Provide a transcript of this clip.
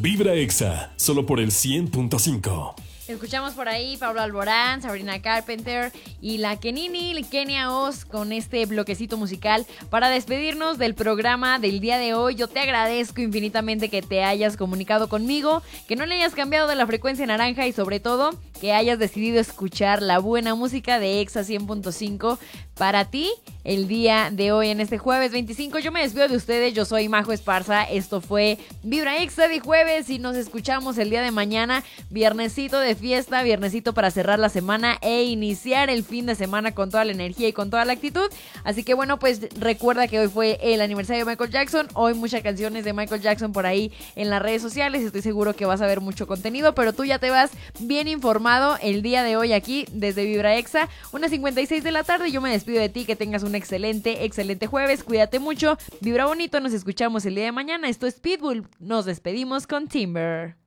Vibra Exa, solo por el 100.5. Escuchamos por ahí Pablo Alborán, Sabrina Carpenter y la Kenini, Kenia Oz, con este bloquecito musical para despedirnos del programa del día de hoy. Yo te agradezco infinitamente que te hayas comunicado conmigo, que no le hayas cambiado de la frecuencia naranja y sobre todo que hayas decidido escuchar la buena música de Exa 100.5 para ti el día de hoy en este jueves 25. Yo me despido de ustedes, yo soy Majo Esparza, esto fue Vibra Exa de jueves y nos escuchamos el día de mañana, viernesito de fiesta, viernesito para cerrar la semana e iniciar el fin de semana con toda la energía y con toda la actitud. Así que bueno, pues recuerda que hoy fue el aniversario de Michael Jackson, hoy muchas canciones de Michael Jackson por ahí en las redes sociales, estoy seguro que vas a ver mucho contenido, pero tú ya te vas bien informado el día de hoy aquí desde Vibra Exa, 1:56 de la tarde. Yo me despido de ti, que tengas un excelente jueves, cuídate mucho, vibra bonito, nos escuchamos el día de mañana. Esto es Pitbull, nos despedimos con Timber.